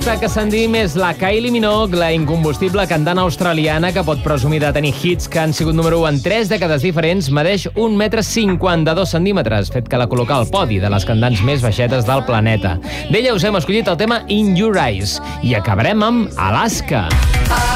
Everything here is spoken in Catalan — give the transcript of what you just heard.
Aquesta que sentim és la Kylie Minogue, la incombustible cantant australiana que pot presumir de tenir hits que han sigut número 1 en 3 dècades diferents, medeix 1,52 m, fet que la col·loca al podi de les cantants més baixetes del planeta. D'ella us hem escollit el tema In Your Eyes i acabarem amb Alaska.